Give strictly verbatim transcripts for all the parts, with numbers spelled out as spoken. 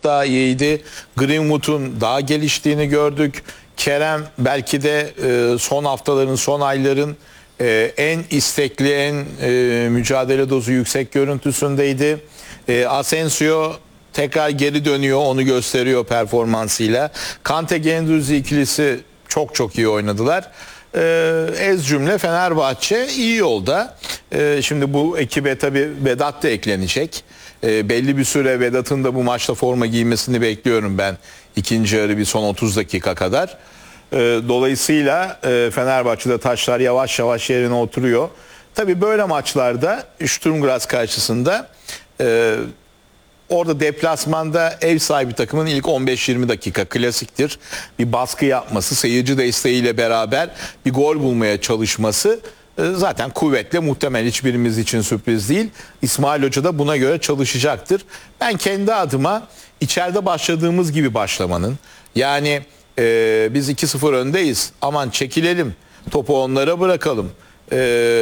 çok daha iyiydi. Greenwood'un daha geliştiğini gördük. Kerem belki de e, son haftaların, son ayların e, en istekli, en e, mücadele dozu yüksek görüntüsündeydi. E, Asensio tekrar geri dönüyor, onu gösteriyor performansıyla. Kante Guendouzi ikilisi çok çok iyi oynadılar. Ee, ez cümle Fenerbahçe iyi yolda. Ee, şimdi bu ekibe tabii Vedat da eklenecek. Ee, belli bir süre Vedat'ın da bu maçta forma giymesini bekliyorum ben. İkinci yarı bir son otuz dakika kadar. Ee, dolayısıyla e, Fenerbahçe'de taşlar yavaş yavaş yerine oturuyor. Tabii böyle maçlarda Sturm Graz karşısında e, orada deplasmanda ev sahibi takımın ilk on beş yirmi dakika klasiktir. Bir baskı yapması, seyirci desteğiyle beraber bir gol bulmaya çalışması zaten kuvvetle muhtemel, hiçbirimiz için sürpriz değil. İsmail Hoca da buna göre çalışacaktır. Ben kendi adıma içeride başladığımız gibi başlamanın, yani e, biz iki sıfır öndeyiz, aman çekilelim, topu onlara bırakalım e,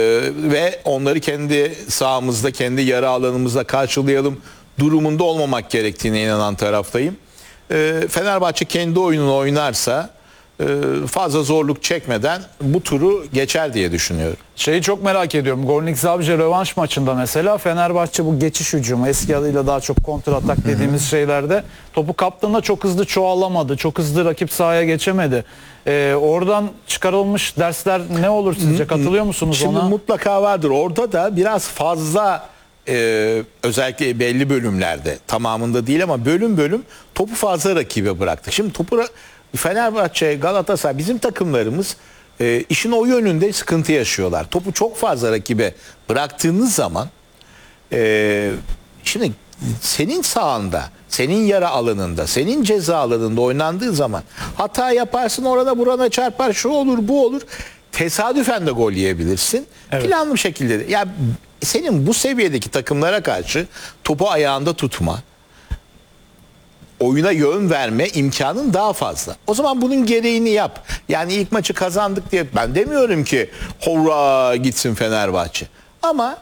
ve onları kendi sahamızda, kendi yarı alanımızda karşılayalım durumunda olmamak gerektiğine inanan taraftayım. E, Fenerbahçe kendi oyununu oynarsa e, fazla zorluk çekmeden bu turu geçer diye düşünüyorum. Şeyi çok merak ediyorum. Gornik Zabrze rövanş maçında mesela Fenerbahçe bu geçiş hücumu, eski adıyla daha çok kontra atak dediğimiz şeylerde topu kaptığında çok hızlı çoğalamadı. Çok hızlı rakip sahaya geçemedi. Ee, oradan çıkarılmış dersler ne olur sizce? Katılıyor musunuz Şimdi ona? Şimdi mutlaka vardır. Orada da biraz fazla Ee, özellikle belli bölümlerde, tamamında değil ama bölüm bölüm topu fazla rakibe bıraktık. Şimdi topu Fenerbahçe, Galatasaray, bizim takımlarımız e, işin o yönünde sıkıntı yaşıyorlar. Topu çok fazla rakibe bıraktığınız zaman e, şimdi senin sahanda, senin yara alanında, senin ceza alanında oynandığı zaman hata yaparsın, orada burana çarpar, şu olur bu olur, tesadüfen de gol yiyebilirsin. Evet. Planlı bir şekilde de. Ya senin bu seviyedeki takımlara karşı topu ayağında tutma, oyuna yön verme imkanın daha fazla. O zaman bunun gereğini yap. Yani ilk maçı kazandık diye ben demiyorum ki hurra gitsin Fenerbahçe. Ama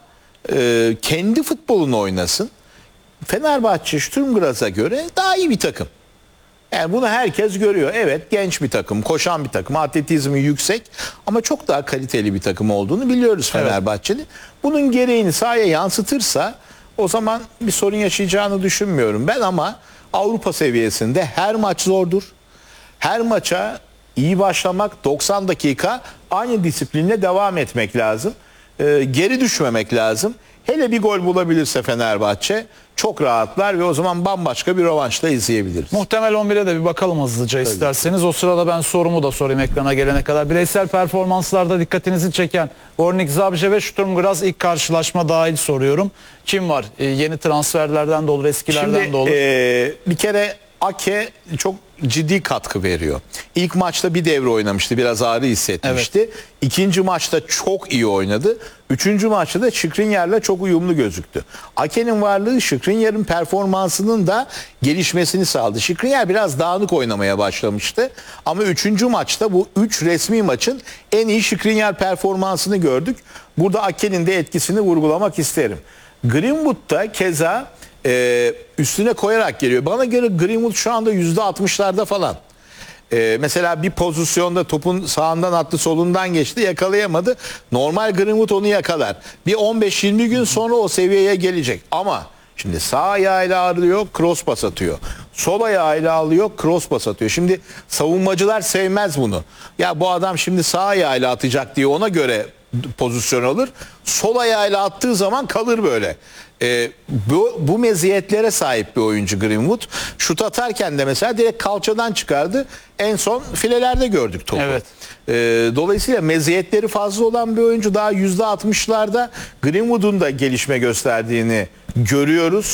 e, kendi futbolunu oynasın. Fenerbahçe Sturm Graz'a göre daha iyi bir takım. Yani bunu herkes görüyor. Evet, genç bir takım, koşan bir takım, atletizmi yüksek ama çok daha kaliteli bir takım olduğunu biliyoruz Fenerbahçe'nin. Evet. Bunun gereğini sahaya yansıtırsa o zaman bir sorun yaşayacağını düşünmüyorum ben, ama Avrupa seviyesinde her maç zordur. Her maça iyi başlamak, doksan dakika aynı disiplinle devam etmek lazım. Ee, geri düşmemek lazım. Hele bir gol bulabilirse Fenerbahçe çok rahatlar ve o zaman bambaşka bir rövanşla izleyebiliriz. Muhtemel on bire de bir bakalım hızlıca Tabii. isterseniz. O sırada ben sorumu da sorayım ekrana gelene kadar. Bireysel performanslarda dikkatinizi çeken Gornik Zabrze ve Sturm Graz ilk karşılaşma dahil soruyorum. Kim var? Ee, yeni transferlerden de olur, eskilerden Şimdi, de olur. E, bir kere Ake çok ciddi katkı veriyor. İlk maçta bir devre oynamıştı. Biraz ağrı hissetmişti. Evet. İkinci maçta çok iyi oynadı. Üçüncü maçta da Skriniar'la çok uyumlu gözüktü. Ake'nin varlığı Skriniar'ın performansının da gelişmesini sağladı. Skriniar biraz dağınık oynamaya başlamıştı. Ama üçüncü maçta, bu üç resmi maçın en iyi Skriniar performansını gördük. Burada Ake'nin de etkisini vurgulamak isterim. Greenwood'da keza Ee, üstüne koyarak geliyor. Bana göre Greenwood şu anda yüzde altmışlarda falan. Ee, mesela bir pozisyonda topun sağından attı, solundan geçti, yakalayamadı. Normal Greenwood onu yakalar. Bir on beş yirmi gün sonra o seviyeye gelecek. Ama şimdi sağ ayağıyla alıyor, cross pas atıyor. Sol ayağıyla alıyor, cross pas atıyor. Şimdi savunmacılar sevmez bunu. Ya bu adam şimdi sağ ayağıyla atacak diye ona göre pozisyon alır. Sol ayağıyla attığı zaman kalır böyle. Ee, bu, bu meziyetlere sahip bir oyuncu Greenwood. Şut atarken de mesela direkt kalçadan çıkardı. En son filelerde gördük topu. Evet. Ee, dolayısıyla meziyetleri fazla olan bir oyuncu. Daha yüzde altmışlarda Greenwood'un da gelişme gösterdiğini görüyoruz.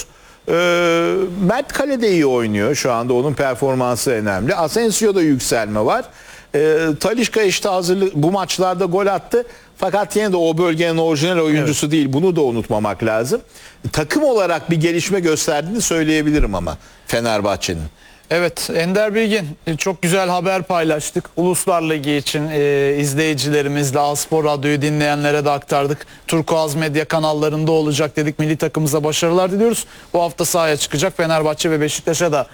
Ee, Mert Kale de iyi oynuyor şu anda. Onun performansı önemli. Asensio'da yükselme var. Ee, Talisca işte hazırlık, bu maçlarda gol attı. Fakat yine de o bölgenin orijinal oyuncusu evet. değil. Bunu da unutmamak lazım. Takım olarak bir gelişme gösterdiğini söyleyebilirim ama Fenerbahçe'nin. Evet, Ender Bilgin, çok güzel haber paylaştık. Uluslar Ligi için e, izleyicilerimizle, Aspor Radyo'yu dinleyenlere de aktardık. Turkuaz Medya kanallarında olacak dedik. Milli takımımıza başarılar diliyoruz. Bu hafta sahaya çıkacak. Fenerbahçe ve Beşiktaş'a da